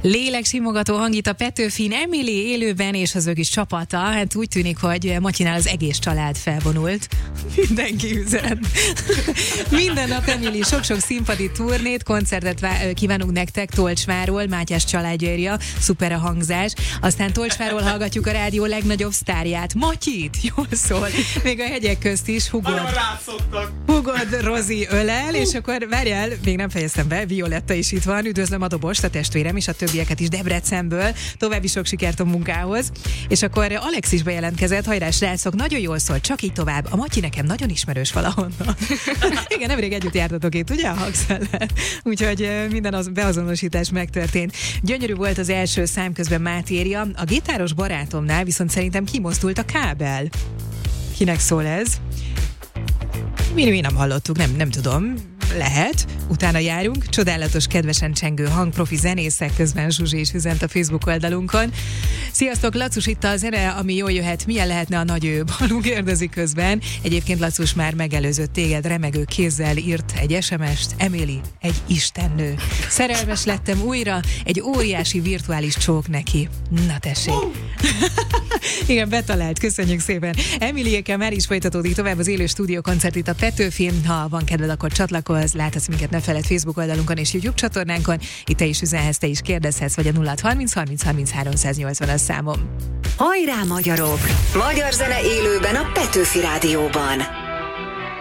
Léleksimogató hangít a Petőfin Emily élőben és az ő kis csapata. Hát úgy tűnik, hogy Matyinál az egész család felvonult. Mindenki üzen. Minden nap Emily sok-sok színpadi turnét, koncertet kívánunk nektek Tolcsváról, Mátyás családja írja, szuper a hangzás. Aztán Tolcsváról hallgatjuk a rádió legnagyobb sztárját, Matyit, jól szól. Még a hegyek közt is Hugod Rozi ölel, és akkor várjál, még nem fejeztem be, Violetta is itt van, üdvözlöm a Dobost, a testvérem, és a többieket is Debrecenből. További sok sikert a munkához. És akkor Alex is bejelentkezett, hajrá srácok, nagyon jól szól, csak így tovább. A Matyi nekem nagyon ismerős valahonnan. Igen, nemrég együtt jártatok itt, ugye, a Haxellel? Úgyhogy minden az beazonosítás megtörtént. Gyönyörű volt az első szám, közben Mátéria. A gitáros barátomnál viszont szerintem kimozdult a kábel. Kinek szól ez? Mi nem hallottuk, nem tudom. Lehet, utána járunk, csodálatos, kedvesen csengő hang, profi zenészek, közben Zsuzsi is üzent a Facebook oldalunkon. Sziasztok, Lacus, itt a zene, ami jól jöhet, milyen lehetne a nagy ő? Balú kérdezi közben. Egyébként Lacus már megelőzött téged, remegő kézzel írt egy SMS-t. Emily, egy istennő. Szerelmes lettem újra, egy óriási virtuális csók neki. Na tessék. Igen, betalált, köszönjük szépen. Emilyékkel már is folytatódik tovább az élő stúdiókoncert itt a Petőfin. Ha van kedved, akkor csatlakozz, láthatsz minket, ne feledd, Facebook oldalunkon és YouTube csatornánkon. Itt te is üzenhetsz, te is kérdezhetsz, vagy a 0630 30 30 380 számom. Hajrá magyarok! Magyar zene élőben a Petőfi Rádióban.